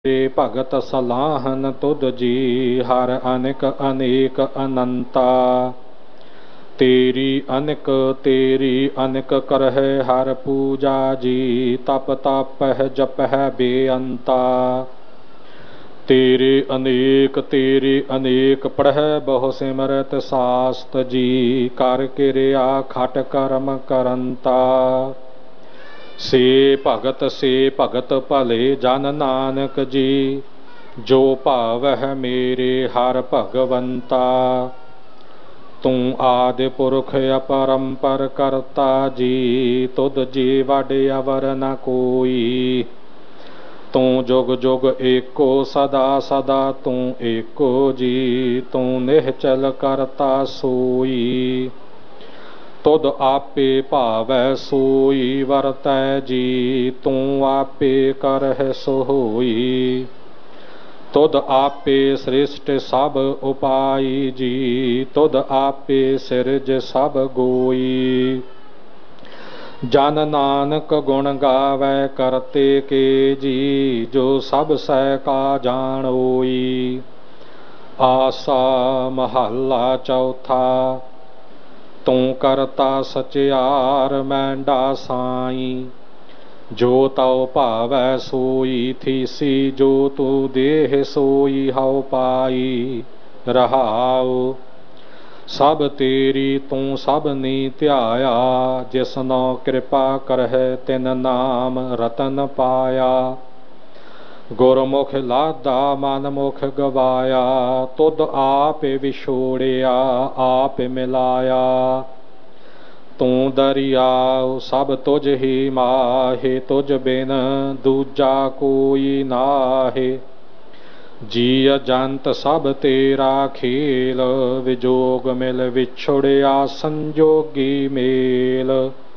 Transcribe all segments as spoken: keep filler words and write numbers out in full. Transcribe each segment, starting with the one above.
रे भगत सलाहन तुद जी हर अनिक अनेक अनंता। तेरी अनिक तेरी अनिक करह हर पूजा जी तप तपह जपह बेअंता। तेरे अनेक तेरे अनेक पढ़ह बहु सिमरत सास्त जी कर किरिया खट कर्म करंता। से भगत से भगत भले जन नानक जी जो भावह मेरे हर भगवंता। तू आदि पुरख अपरंपर करता जी तुद जी वड अवर न कोई। तू जुग जुग एको सदा सदा तू एको जी तू निहचल करता सोई। तुद आपे भावै सोई वरतै जी तू आपे करह सोई। तुद आपे सृष्ट सब उपाई जी तुद आपे सिरज सब गोई। जन नानक गुण गावै करते के जी जो सब सै का जानोई। आसा महला चौथा। तू करता सचियार मैंडा साई जो तव भावै सोई थीसी जो तू देह सोई हव पाई रहाओ। सब तेरी तू सब नी ध्याया जिसनो कृपा करह तिन नाम रतन पाया। गुरमुख लादा मन मुख गवाया तुद आप विछोड़िया आप मिलाया। तू दरियाओ सब तुझ ही माहे तुझ बिन दूजा कोई नाहे। जीय जंत सब तेरा खेल विजोग मिल विछुड़िया संजोगी मेल।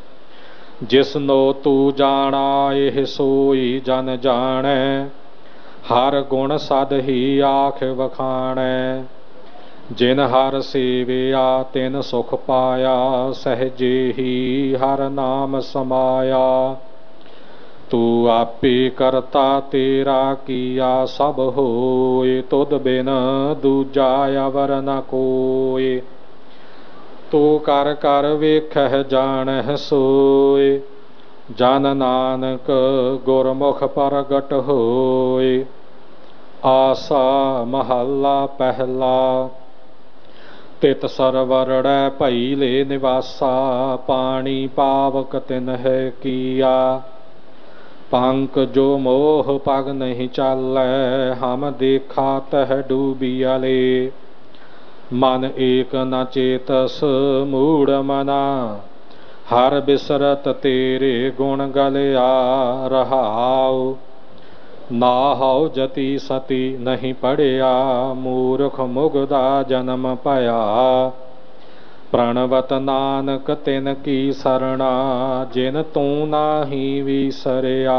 जिसनो तू जाना एह सोई जन जाने हर गुण सद ही आख वखाणै। जिन हर सेविया तिन सुख पाया सहजे ही हर नाम समाया। तू आपे करता तेरा किया सब होए तुद बिन दूजा अवर न कोय। तू कर कर वेखह जानह सोय जन नानक गुरमुख प्रगट होए। आसा महला पहला। तित सरवरड़ै भई ले निवासा पानी पावक तिन है किया। पंक जो मोह पग नहीं चालै हम देखा तह डूबिया ले। मन एक न चेतस मूढ़ मना हर बिसरत तेरे गुण गलिया रहाओ। नाहौ जति सती नहीं पढ़िया मूर्ख मुगदा जन्म पया। प्रणवत नानक तिन की सरना जिन तू नाही विसरिया।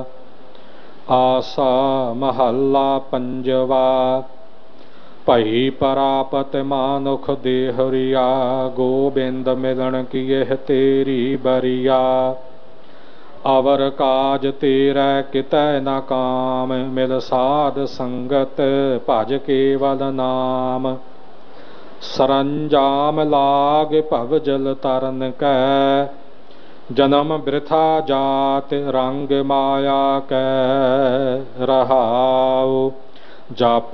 आसा महला पंजवा। भई परापत मानुख देहरिया गोबिंद मिलन की यह तेरी बरिया। अवर काज तेरै कितै न काम मिल साध संगत भज केवल नाम। सरंजाम लाग भव जल तरन कै जन्म वृथा जात रंग माया कै रहाओ। जप